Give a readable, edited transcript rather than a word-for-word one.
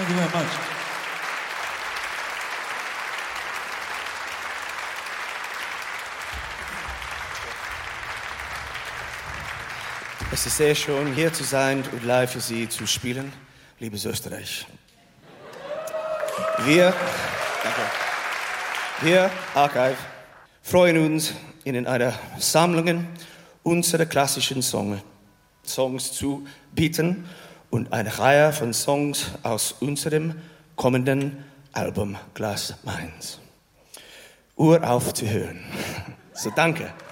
Thank you very much. Es ist sehr schön, hier zu sein und live für Sie zu spielen, liebes Österreich. Wir, Archive, freuen uns, Ihnen eine Sammlung unserer klassischen Songs zu bieten und eine Reihe von Songs aus unserem kommenden Album Glas Mainz. Uhr aufzuhören. So, danke.